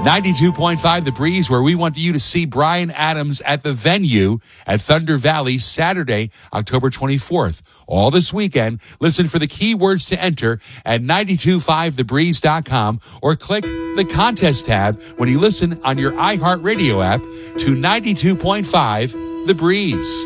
92.5 The Breeze, where we want you to see Bryan Adams at the venue at Thunder Valley Saturday, October 24th. All this weekend, listen for the keywords to enter at 925thebreeze.com or click the contest tab when you listen on your iHeartRadio app to 92.5 The Breeze.